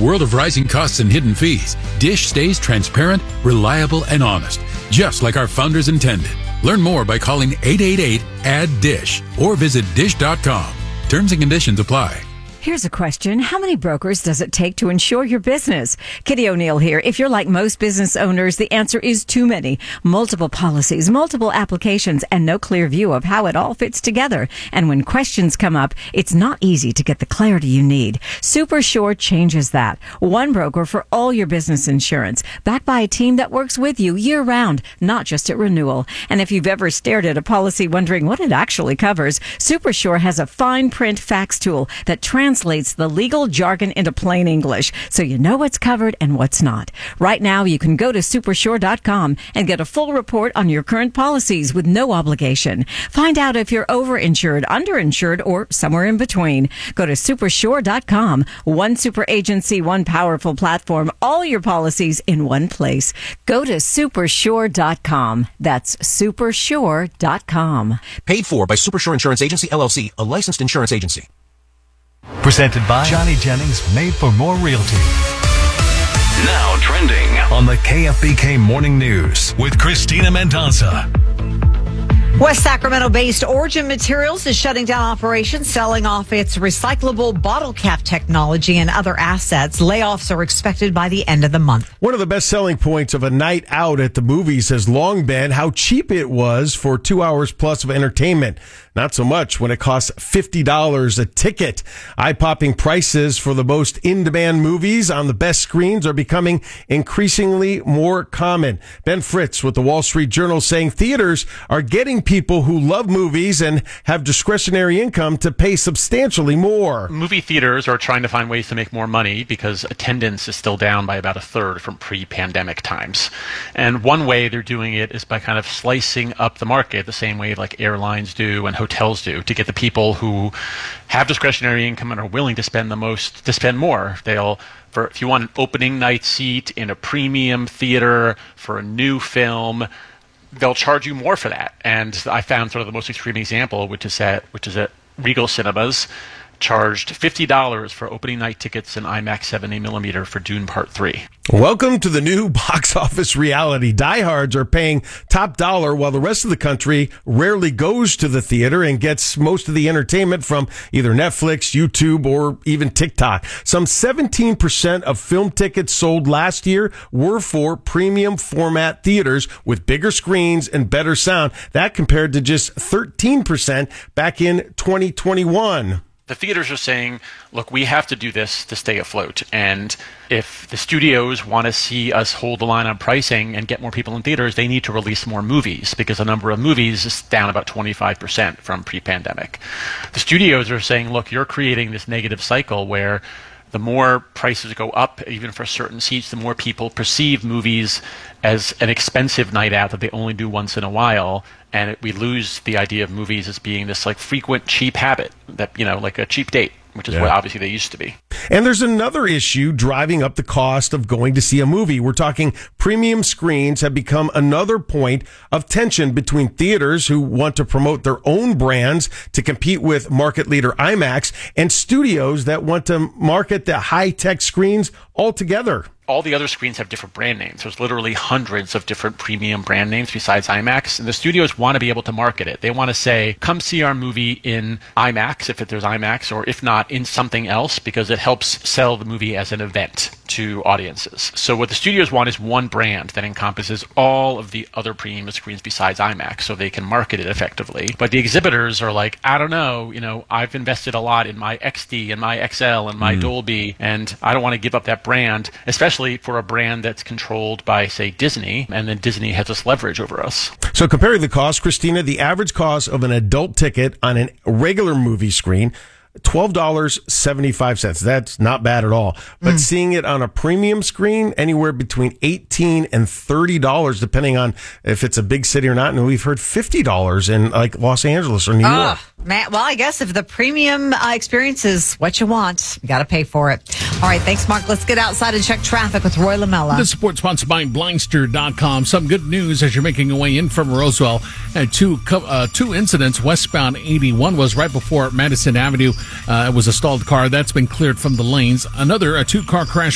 world of rising costs and hidden fees, Dish stays transparent, reliable, and honest, just like our founders intended. Learn more by calling 888-ADD-DISH or visit dish.com. Terms and conditions apply. Here's a question. How many brokers does it take to insure your business? Kitty O'Neill here. If you're like most business owners, the answer is too many. Multiple policies, multiple applications, and no clear view of how it all fits together. And when questions come up, it's not easy to get the clarity you need. SuperSure changes that. One broker for all your business insurance, backed by a team that works with you year-round, not just at renewal. And if you've ever stared at a policy wondering what it actually covers, SuperSure has a fine print fax tool that translates the legal jargon into plain English, so you know what's covered and what's not. Right now, you can go to supersure.com and get a full report on your current policies with no obligation. Find out if you're overinsured, underinsured, or somewhere in between. Go to supersure.com. One super agency, one powerful platform, all your policies in one place. Go to supersure.com. That's supersure.com. Paid for by Supersure Insurance Agency, LLC, a licensed insurance agency. Presented by Johnny Jennings, Made for More Realty. Now trending On the KFBK Morning News with Christina Mendoza. West Sacramento-based Origin Materials is shutting down operations, selling off its recyclable bottle cap technology and other assets. Layoffs are expected by the end of the month. One of the best selling points of a night out at the movies has long been how cheap it was for 2 hours plus of entertainment. Not so much when it costs $50 a ticket. Eye-popping prices for the most in-demand movies on the best screens are becoming increasingly more common. Ben Fritz with the Wall Street Journal saying theaters are getting people who love movies and have discretionary income to pay substantially more. Movie theaters are trying to find ways to make more money because attendance is still down by about a third from pre-pandemic times. And one way they're doing it is by kind of slicing up the market the same way like airlines do and hotels do, to get the people who have discretionary income and are willing to spend the most to spend more. If you want an opening night seat in a premium theater for a new film, they'll charge you more for that. And I found sort of the most extreme example, which is at Regal Cinemas, charged $50 for opening night tickets in IMAX 70mm for Dune Part 3. Welcome to the new box office reality. Diehards are paying top dollar while the rest of the country rarely goes to the theater and gets most of the entertainment from either Netflix, YouTube, or even TikTok. Some 17% of film tickets sold last year were for premium format theaters with bigger screens and better sound. That compared to just 13% back in 2021. The theaters are saying, look, we have to do this to stay afloat. And if the studios want to see us hold the line on pricing and get more people in theaters, they need to release more movies because the number of movies is down about 25% from pre-pandemic. The studios are saying, look, you're creating this negative cycle where the more prices go up, even for certain seats, the more people perceive movies as an expensive night out that they only do once in a while. And we lose the idea of movies as being this like frequent cheap habit that, like a cheap date, which is what obviously they used to be. And there's another issue driving up the cost of going to see a movie. We're talking premium screens have become another point of tension between theaters who want to promote their own brands to compete with market leader IMAX and studios that want to market the high-tech screens altogether. All the other screens have different brand names. There's literally hundreds of different premium brand names besides IMAX, and the studios want to be able to market it. They want to say, come see our movie in IMAX, if there's IMAX, or if not, in something else, because it helps sell the movie as an event to audiences. So what the studios want is one brand that encompasses all of the other premium screens besides IMAX, so they can market it effectively. But the exhibitors are like, I don't know, I've invested a lot in my XD and my XL and my Dolby, and I don't want to give up that brand, especially for a brand that's controlled by, say, Disney, and then Disney has this leverage over us. So comparing the cost, Christina, the average cost of an adult ticket on a regular movie screen, $12.75. That's not bad at all. But seeing it on a premium screen, anywhere between $18 and $30, depending on if it's a big city or not. And we've heard $50 in like Los Angeles or New York. Man, well, I guess if the premium experience is what you want, you got to pay for it. All right, thanks, Mark. Let's get outside and check traffic with Roy Lamella. This report sponsored by Blindster.com. Some good news as you're making your way in from Roswell. Two incidents westbound 81 was right before Madison Avenue. It was a stalled car. That's been cleared from the lanes. Another two-car crash